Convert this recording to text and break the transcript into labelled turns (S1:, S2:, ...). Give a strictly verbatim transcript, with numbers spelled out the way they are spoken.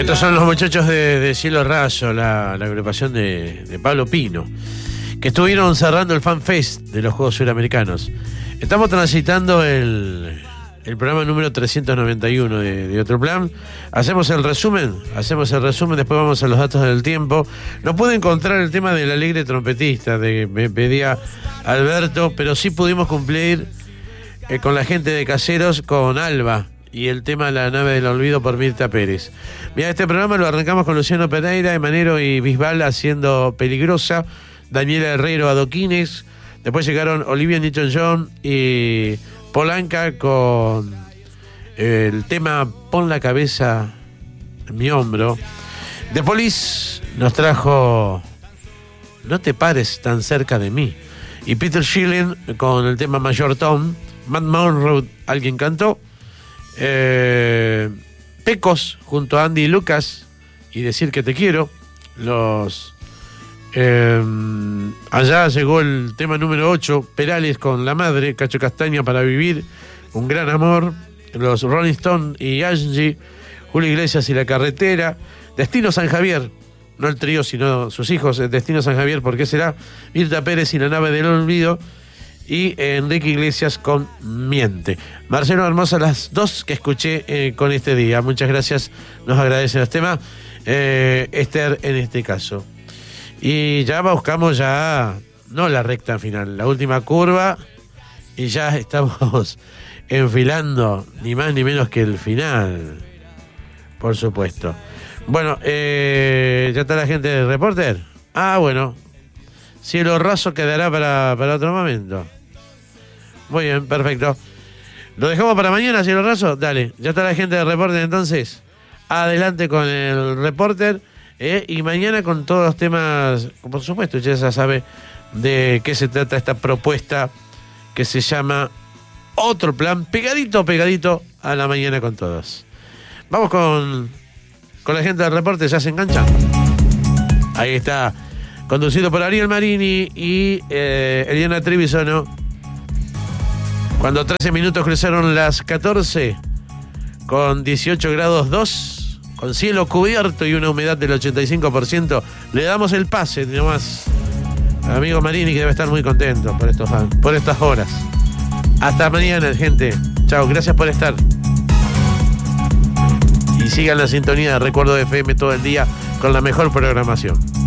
S1: Estos son los muchachos de, de Cielo Raso, la, la agrupación de, de Pablo Pino, que estuvieron cerrando el Fan Fest de los Juegos Suramericanos. Estamos transitando el, el programa número trescientos noventa y uno de, de Otro Plan. Hacemos el resumen, hacemos el resumen, después vamos a los datos del tiempo. No pude encontrar el tema del alegre trompetista de que me pedía Alberto, pero sí pudimos cumplir eh, con la gente de Caseros, con Alba, y el tema La nave del olvido por Mirta Pérez. Mira, este programa lo arrancamos con Luciano Pereira, Emanero y Bisbal haciendo Peligrosa, Daniela Herrero Adoquines, después llegaron Olivia Newton-John y Polanca con el tema Pon la cabeza en mi hombro. The Police nos trajo No te pares tan cerca de mí, y Peter Schilling con el tema Mayor Tom. Matt Monroe, alguien cantó. Eh, Pecos junto a Andy y Lucas y Decir que te quiero. Los eh, allá llegó el tema número ocho, Perales con La Madre, Cacho Castaña Para Vivir, Un Gran Amor. Los Rolling Stones y Angie, Julio Iglesias y La Carretera. Destino San Javier, no el trío sino sus hijos, Destino San Javier, ¿por qué será? Mirta Pérez y La nave del olvido. Y Enrique Iglesias con Miente. Marcelo Hermosa, las dos que escuché eh, con este día. Muchas gracias, nos agradecen los temas. Eh, Esther en este caso. Y ya buscamos ya, no la recta final, la última curva. Y ya estamos enfilando ni más ni menos que el final. Por supuesto. Bueno, eh, ¿ya está la gente del Reporter? Ah, bueno. Cielo Raso quedará para, para otro momento. Muy bien, perfecto. ¿Lo dejamos para mañana, Cielo Raso? Dale, ya está la gente del Reporter entonces. Adelante con el Reporter. Eh, y mañana con todos los temas, por supuesto, ya se sabe de qué se trata esta propuesta que se llama Otro Plan, pegadito, pegadito a la mañana con todos. Vamos con, con la gente del Reporter, ya se enganchan. Ahí está, conducido por Ariel Marini y eh, Eliana Trevisono. Cuando trece minutos cruzaron las catorce, con dieciocho grados dos, con cielo cubierto y una humedad del ochenta y cinco por ciento, le damos el pase nomás al amigo Marini, que debe estar muy contento por, estos, por estas horas. Hasta mañana, gente. Chao, gracias por estar. Y sigan la sintonía de Recuerdo de F M todo el día con la mejor programación.